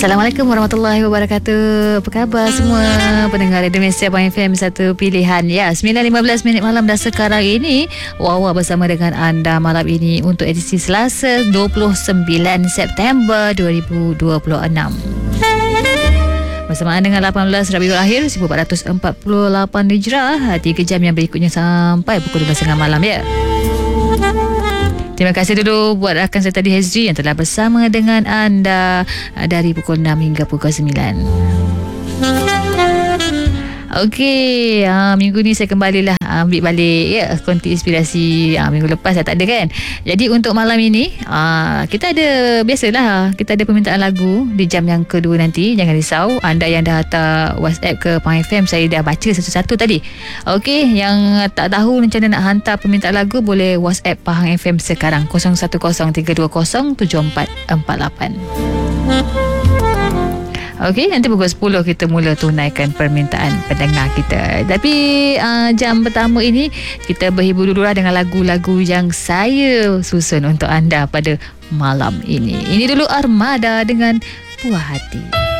Assalamualaikum warahmatullahi wabarakatuh. Apa khabar semua pendengar Radio Malaysia FM, satu pilihan. Ya, 9.15 minit malam dah sekarang ini. Wawa bersama dengan anda malam ini untuk edisi Selasa 29 September 2026. Bersamaan dengan 18 Rabiul Akhir 1448 Hijrah. 3 jam yang berikutnya sampai pukul 12.30 malam ya. Terima kasih dulu buat rakan saya tadi Hezri yang telah bersama dengan anda dari pukul 6 hingga pukul 9. Okey, minggu ni saya kembalilah ambil balik ya konti inspirasi. Minggu lepas saya tak ada kan. Jadi untuk malam ini kita ada, biasalah kita ada permintaan lagu di jam yang kedua nanti. Jangan risau, anda yang dah hantar WhatsApp ke Pang FM, saya dah baca satu-satu tadi. Okey, yang tak tahu macam mana nak hantar permintaan lagu, boleh WhatsApp Pang FM sekarang 0103207448. Okey, nanti pukul 10 kita mula tunaikan permintaan pendengar kita. Tapi jam pertama ini kita berhibur dululah dengan lagu-lagu yang saya susun untuk anda pada malam ini. Ini dulu Armada dengan Puas Hati.